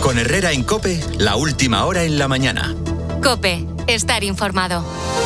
Con Herrera en COPE, la última hora en la mañana. COPE, estar informado.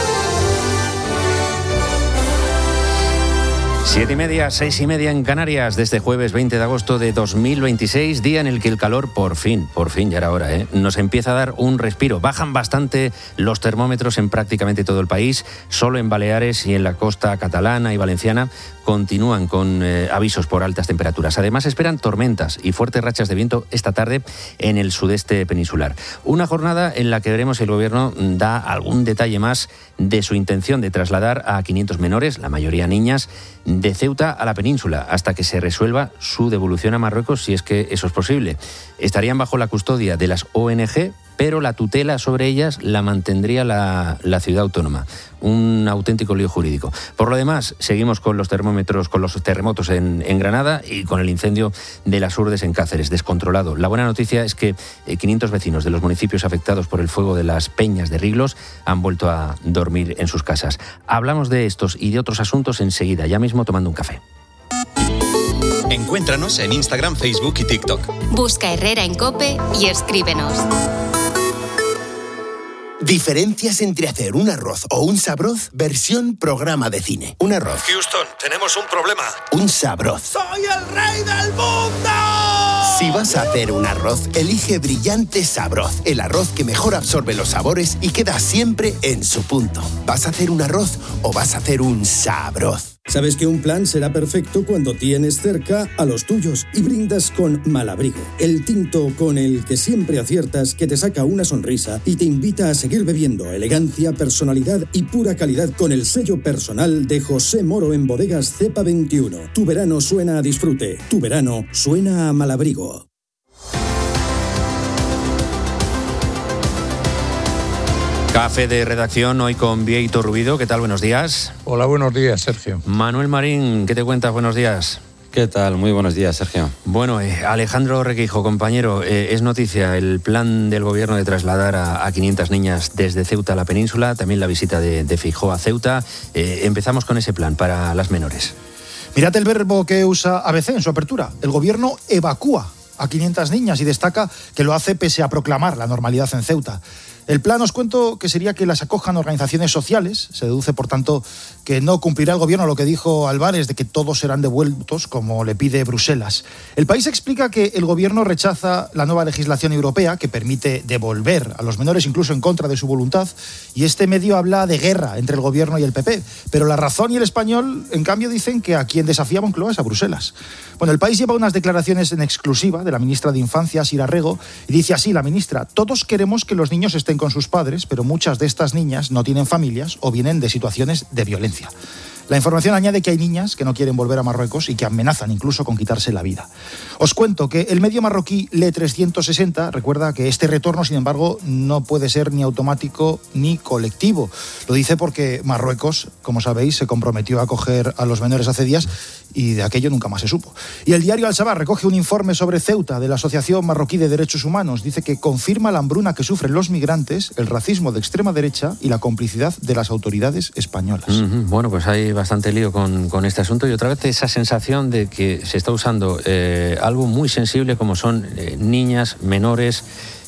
7:30, 6:30 en Canarias, desde jueves 20 de agosto de 2026, día en el que el calor por fin, ya era hora, nos empieza a dar un respiro. Bajan bastante los termómetros en prácticamente todo el país, solo en Baleares y en la costa catalana y valenciana continúan con avisos por altas temperaturas. Además, esperan tormentas y fuertes rachas de viento esta tarde en el sudeste peninsular. Una jornada en la que veremos si el Gobierno da algún detalle más de su intención de trasladar a 500 menores, la mayoría niñas, de Ceuta a la península, hasta que se resuelva su devolución a Marruecos, si es que eso es posible. Estarían bajo la custodia de las ONG, pero la tutela sobre ellas la mantendría la ciudad autónoma. Un auténtico lío jurídico. Por lo demás, seguimos con los termómetros, con los terremotos en Granada y con el incendio de las Urdes en Cáceres, descontrolado. La buena noticia es que 500 vecinos de los municipios afectados por el fuego de las Peñas de Riglos han vuelto a dormir en sus casas. Hablamos de estos y de otros asuntos enseguida, ya mismo tomando un café. Encuéntranos en Instagram, Facebook y TikTok. Busca Herrera en COPE y escríbenos. Diferencias entre hacer un arroz o un sabroz versión programa de cine. Un arroz. Houston, tenemos un problema. Un sabroz. ¡Soy el rey del mundo! Si vas a hacer un arroz, elige Brillante Sabroz. El arroz que mejor absorbe los sabores y queda siempre en su punto. ¿Vas a hacer un arroz o vas a hacer un sabroz? Sabes que un plan será perfecto cuando tienes cerca a los tuyos y brindas con Malabrigo, el tinto con el que siempre aciertas, que te saca una sonrisa y te invita a seguir bebiendo. Elegancia, personalidad y pura calidad con el sello personal de José Moro en Bodegas Cepa 21. Tu verano suena a disfrute, tu verano suena a Malabrigo. Café de redacción hoy con Bieito Rubido. ¿Qué tal? Buenos días. Hola, buenos días, Sergio. Manuel Marín, ¿qué te cuentas? Buenos días. ¿Qué tal? Muy buenos días, Sergio. Bueno, Alejandro Requeijo, compañero, es noticia el plan del Gobierno de trasladar a 500 niñas desde Ceuta a la península, también la visita de Feijóo a Ceuta. Empezamos con ese plan para las menores. Mirad el verbo que usa ABC en su apertura. El Gobierno evacúa a 500 niñas y destaca que lo hace pese a proclamar la normalidad en Ceuta. El plan, os cuento, que sería que las acojan organizaciones sociales. Se deduce, por tanto, que no cumplirá el Gobierno lo que dijo Álvarez de que todos serán devueltos, como le pide Bruselas. El País explica que el Gobierno rechaza la nueva legislación europea que permite devolver a los menores incluso en contra de su voluntad, y este medio habla de guerra entre el Gobierno y el PP. Pero La Razón y El Español, en cambio, dicen que a quien desafía Moncloa es a Bruselas. Bueno, El País lleva unas declaraciones en exclusiva de la ministra de Infancia, Sira Rego, y dice así la ministra: todos queremos que los niños estén con sus padres, pero muchas de estas niñas no tienen familias o vienen de situaciones de violencia. La información añade que hay niñas que no quieren volver a Marruecos y que amenazan incluso con quitarse la vida. Os cuento que el medio marroquí Le360 recuerda que este retorno, sin embargo, no puede ser ni automático ni colectivo. Lo dice porque Marruecos, como sabéis, se comprometió a acoger a los menores hace días y de aquello nunca más se supo. Y el diario Al-Shabaab recoge un informe sobre Ceuta de la Asociación Marroquí de Derechos Humanos. Dice que confirma la hambruna que sufren los migrantes, el racismo de extrema derecha y la complicidad de las autoridades españolas. Bueno, pues hay bastante lío con este asunto y otra vez esa sensación de que se está usando algo muy sensible como son niñas, menores,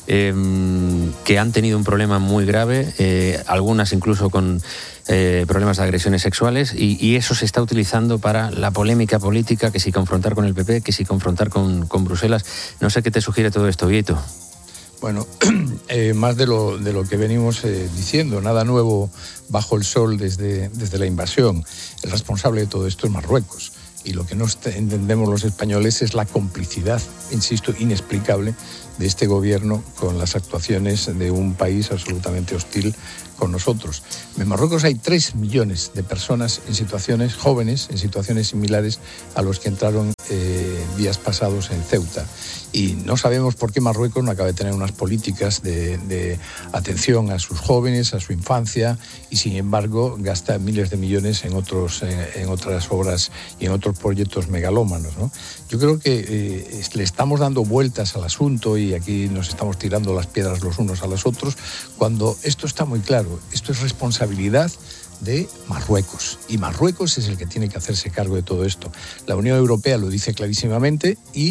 que han tenido un problema muy grave, algunas incluso con problemas de agresiones sexuales, y eso se está utilizando para la polémica política, que si confrontar con el PP, que si confrontar con Bruselas. No sé qué te sugiere todo esto, Vieito. Bueno, más de lo que venimos diciendo, nada nuevo bajo el sol desde la invasión. El responsable de todo esto es Marruecos. Y lo que no entendemos los españoles es la complicidad, insisto, inexplicable de este gobierno con las actuaciones de un país absolutamente hostil con nosotros. En Marruecos hay 3 millones de personas en situaciones, jóvenes, en situaciones similares a los que entraron días pasados en Ceuta. Y no sabemos por qué Marruecos no acaba de tener unas políticas de atención a sus jóvenes, a su infancia, y sin embargo gasta miles de millones en otras obras y en otros proyectos megalómanos, ¿no? Yo creo que le estamos dando vueltas al asunto y aquí nos estamos tirando las piedras los unos a los otros, cuando esto está muy claro. Esto es responsabilidad de Marruecos, y Marruecos es el que tiene que hacerse cargo de todo esto. La Unión Europea lo dice clarísimamente y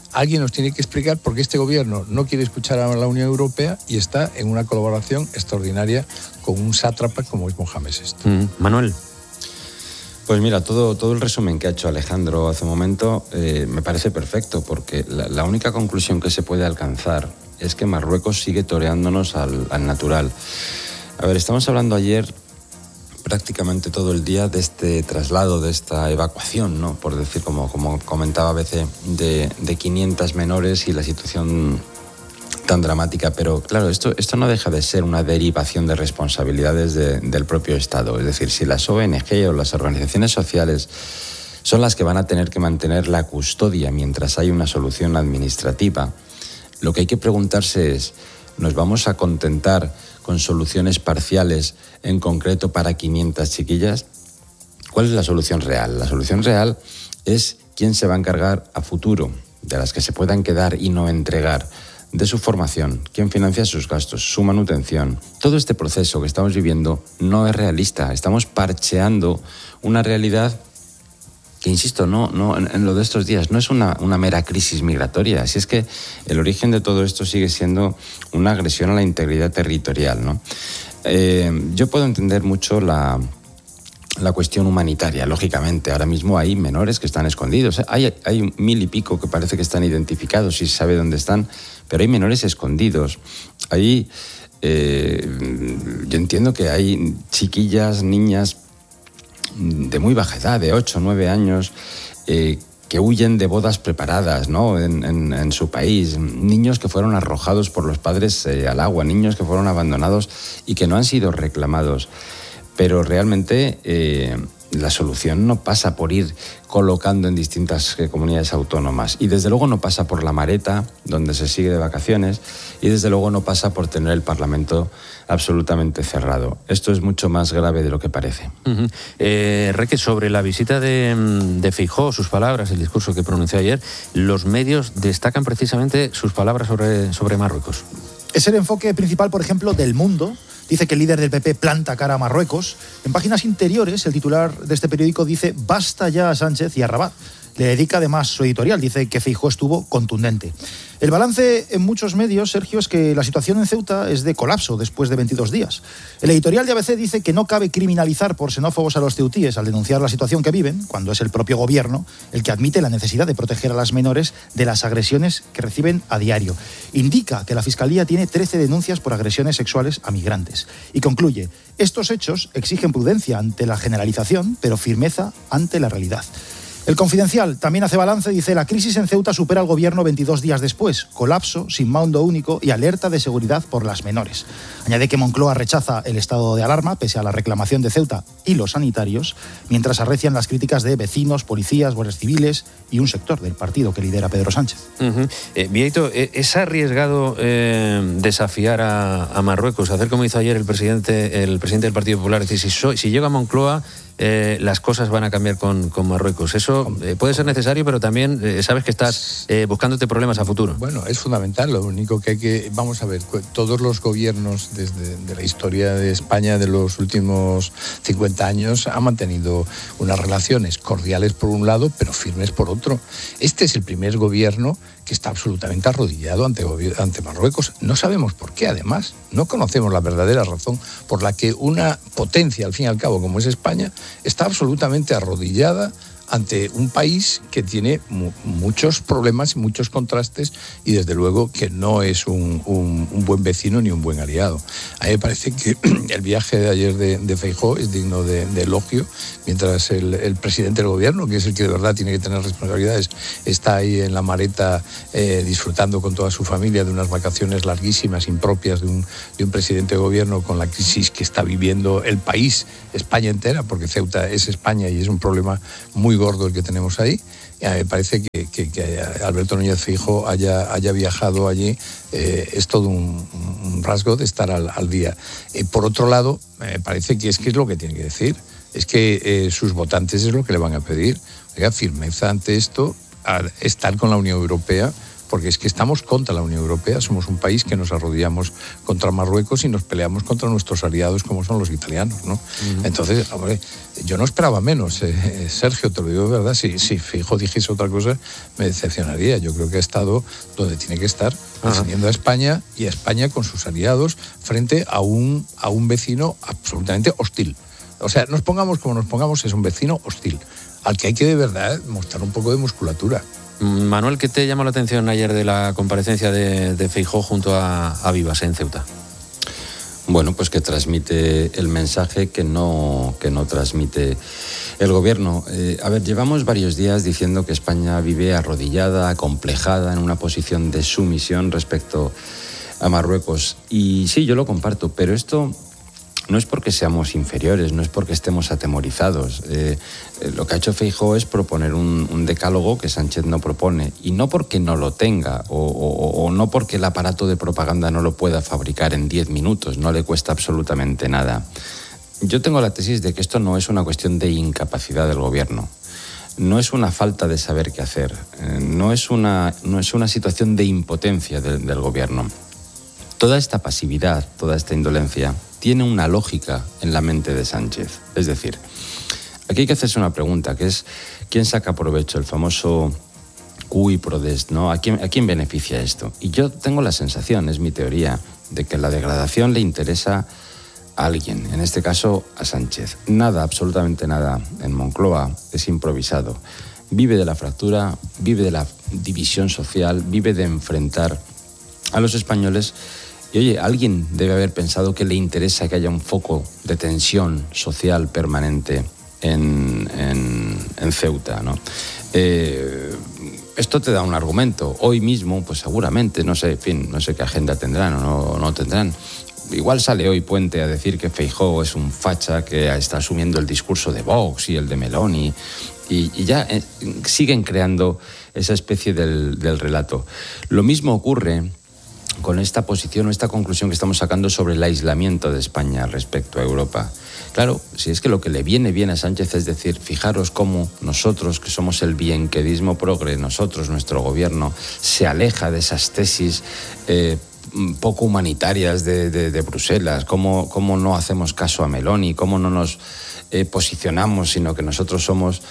alguien nos tiene que explicar por qué este gobierno no quiere escuchar a la Unión Europea y está en una colaboración extraordinaria con un sátrapa como es Mohamed VI. Manuel. Pues mira, todo el resumen que ha hecho Alejandro hace un momento me parece perfecto, porque la única conclusión que se puede alcanzar es que Marruecos sigue toreándonos al natural. A ver, estamos hablando ayer prácticamente todo el día de este traslado, de esta evacuación, ¿no? Por decir, como comentaba a veces, de 500 menores y la situación tan dramática. Pero claro, esto no deja de ser una derivación de responsabilidades del propio Estado. Es decir, si las ONG o las organizaciones sociales son las que van a tener que mantener la custodia mientras hay una solución administrativa, lo que hay que preguntarse es, ¿nos vamos a contentar con soluciones parciales, en concreto para 500 chiquillas? ¿Cuál es la solución real? La solución real es quién se va a encargar a futuro de las que se puedan quedar y no entregar, de su formación, quién financia sus gastos, su manutención. Todo este proceso que estamos viviendo no es realista. Estamos parcheando una realidad que, insisto, no en lo de estos días no es una mera crisis migratoria. Si es que el origen de todo esto sigue siendo una agresión a la integridad territorial, ¿no? Yo puedo entender mucho la cuestión humanitaria, lógicamente. Ahora mismo hay menores que están escondidos. Hay 1000 y pico que parece que están identificados y se sabe dónde están, pero hay menores escondidos. Ahí yo entiendo que hay chiquillas, niñas de muy baja edad, de 8 o 9 años, que huyen de bodas preparadas, ¿no? en su país, niños que fueron arrojados por los padres al agua, niños que fueron abandonados y que no han sido reclamados. Pero realmente la solución no pasa por ir colocando en distintas comunidades autónomas, y desde luego no pasa por la Mareta, donde se sigue de vacaciones, y desde luego no pasa por tener el Parlamento absolutamente cerrado. Esto es mucho más grave de lo que parece. Reque, sobre la visita de Feijóo, sus palabras, el discurso que pronunció ayer, los medios destacan precisamente sus palabras sobre Marruecos. Es el enfoque principal, por ejemplo, del Mundo. Dice que el líder del PP planta cara a Marruecos. En páginas interiores, el titular de este periódico dice «Basta ya a Sánchez y a Rabat». Le dedica además su editorial, dice que Feijóo estuvo contundente. El balance en muchos medios, Sergio, es que la situación en Ceuta es de colapso después de 22 días. El editorial de ABC dice que no cabe criminalizar por xenófobos a los ceutíes al denunciar la situación que viven, cuando es el propio gobierno el que admite la necesidad de proteger a las menores de las agresiones que reciben a diario. Indica que la Fiscalía tiene 13 denuncias por agresiones sexuales a migrantes. Y concluye, estos hechos exigen prudencia ante la generalización, pero firmeza ante la realidad. El Confidencial también hace balance, dice, la crisis en Ceuta supera al gobierno 22 días después, colapso, sin mando único y alerta de seguridad por las menores. Añade que Moncloa rechaza el estado de alarma, pese a la reclamación de Ceuta y los sanitarios, mientras arrecian las críticas de vecinos, policías, guardias civiles y un sector del partido que lidera Pedro Sánchez. Vieito, ¿es arriesgado desafiar a Marruecos, hacer como hizo ayer el presidente del Partido Popular? Es decir, si llega Moncloa, las cosas van a cambiar con Marruecos. Eso puede ser necesario, pero también sabes que estás buscándote problemas a futuro. Bueno, es fundamental. Lo único que hay que... Vamos a ver, todos los gobiernos desde la historia de España de los últimos 50 años han mantenido unas relaciones cordiales por un lado, pero firmes por otro. Este es el primer gobierno que está absolutamente arrodillado ante Marruecos. No sabemos por qué, además. No conocemos la verdadera razón por la que una potencia, al fin y al cabo, como es España, está absolutamente arrodillada ante un país que tiene muchos problemas y muchos contrastes, y desde luego que no es un buen vecino ni un buen aliado. A mí me parece que el viaje de ayer de Feijóo es digno de elogio, mientras el presidente del gobierno, que es el que de verdad tiene que tener responsabilidades, está ahí en la Mareta disfrutando con toda su familia de unas vacaciones larguísimas, impropias de un presidente de gobierno, con la crisis que está viviendo el país, España entera, porque Ceuta es España y es un problema muy gordo el que tenemos ahí. Me parece que Alberto Núñez Feijóo haya viajado allí, es todo un rasgo de estar al día. Por otro lado, me parece que es lo que tiene que decir, es que sus votantes es lo que le van a pedir. Oiga, firmeza ante esto, a estar con la Unión Europea, porque es que estamos contra la Unión Europea, somos un país que nos arrodillamos contra Marruecos y nos peleamos contra nuestros aliados como son los italianos, ¿no? Entonces, hombre, yo no esperaba menos, Sergio, te lo digo de verdad, si Feijóo dijese otra cosa me decepcionaría. Yo creo que ha estado donde tiene que estar, defendiendo a España y a España con sus aliados frente a un vecino absolutamente hostil. O sea, nos pongamos como nos pongamos, es un vecino hostil, al que hay que de verdad mostrar un poco de musculatura. Manuel, ¿qué te llamó la atención ayer de la comparecencia de Feijóo junto a Vivas en Ceuta? Bueno, pues que transmite el mensaje que no transmite el gobierno. Llevamos varios días diciendo que España vive arrodillada, acomplejada, en una posición de sumisión respecto a Marruecos. Y sí, yo lo comparto, pero esto no es porque seamos inferiores, no es porque estemos atemorizados. Lo que ha hecho Feijóo es proponer un decálogo que Sánchez no propone, y no porque no lo tenga o no porque el aparato de propaganda no lo pueda fabricar en 10 minutos, no le cuesta absolutamente nada. Yo tengo la tesis de que esto no es una cuestión de incapacidad del gobierno, no es una falta de saber qué hacer, no es una situación de impotencia del gobierno. Toda esta pasividad, toda esta indolencia tiene una lógica en la mente de Sánchez. Es decir, aquí hay que hacerse una pregunta, que es ¿quién saca provecho? El famoso cui prodest, ¿no? ¿A quién beneficia esto? Y yo tengo la sensación, es mi teoría, de que la degradación le interesa a alguien, en este caso a Sánchez. Nada, absolutamente nada en Moncloa es improvisado. Vive de la fractura, vive de la división social, vive de enfrentar a los españoles. Y oye, alguien debe haber pensado que le interesa que haya un foco de tensión social permanente en Ceuta, ¿no? Esto te da un argumento. Hoy mismo, pues seguramente, no sé qué agenda tendrán o no tendrán. Igual sale hoy Puente a decir que Feijóo es un facha que está asumiendo el discurso de Vox y el de Meloni, y ya siguen creando esa especie del relato. Lo mismo ocurre con esta posición o esta conclusión que estamos sacando sobre el aislamiento de España respecto a Europa. Claro, si es que lo que le viene bien a Sánchez es decir, fijaros cómo nosotros, que somos el bienquedismo progre, nuestro gobierno, se aleja de esas tesis poco humanitarias de Bruselas, cómo no hacemos caso a Meloni, cómo no nos posicionamos, sino que nosotros somos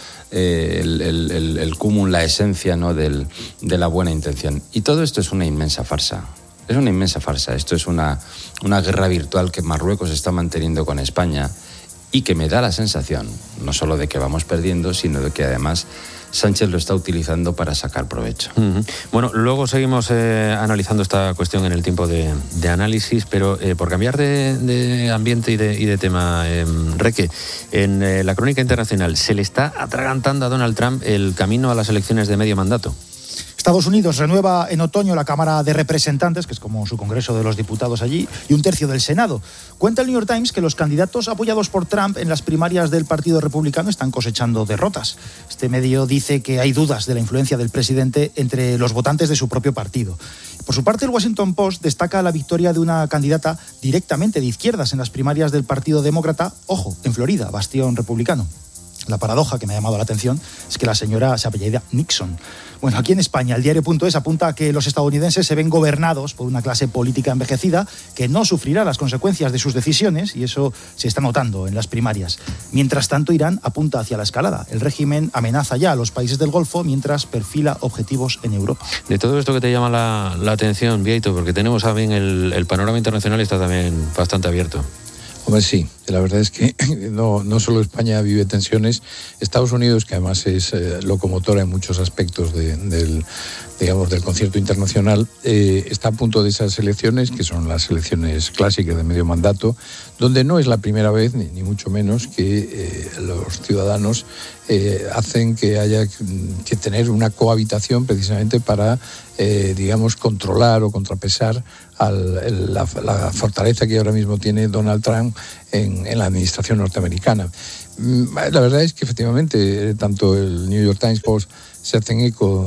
el cúmulo, la esencia, ¿no?, de la buena intención. Y todo esto es una inmensa farsa. Es una inmensa farsa. Esto es una guerra virtual que Marruecos está manteniendo con España y que me da la sensación, no solo de que vamos perdiendo, sino de que además Sánchez lo está utilizando para sacar provecho. Bueno, luego seguimos analizando esta cuestión en el tiempo de análisis, pero por cambiar de ambiente y de tema, Reque, en la crónica internacional, ¿se le está atragantando a Donald Trump el camino a las elecciones de medio mandato? Estados Unidos renueva en otoño la Cámara de Representantes, que es como su Congreso de los Diputados allí, y un tercio del Senado. Cuenta el New York Times que los candidatos apoyados por Trump en las primarias del Partido Republicano están cosechando derrotas. Este medio dice que hay dudas de la influencia del presidente entre los votantes de su propio partido. Por su parte, el Washington Post destaca la victoria de una candidata directamente de izquierdas en las primarias del Partido Demócrata, ojo, en Florida, bastión republicano. La paradoja que me ha llamado la atención es que la señora se apellida Nixon. Bueno, aquí en España, el diario.es apunta a que los estadounidenses se ven gobernados por una clase política envejecida que no sufrirá las consecuencias de sus decisiones, y eso se está notando en las primarias. Mientras tanto, Irán apunta hacia la escalada. El régimen amenaza ya a los países del Golfo mientras perfila objetivos en Europa. De todo esto que te llama la atención, Vieito, porque tenemos también el panorama internacional está también bastante abierto. Hombre, sí, la verdad es que no solo España vive tensiones, Estados Unidos, que además es locomotora en muchos aspectos del concierto internacional, está a punto de esas elecciones, que son las elecciones clásicas de medio mandato, donde no es la primera vez, ni mucho menos, que los ciudadanos hacen que haya que tener una cohabitación precisamente para, controlar o contrapesar la fortaleza que ahora mismo tiene Donald Trump en la administración norteamericana. La verdad es que efectivamente tanto el New York Times Post se hacen eco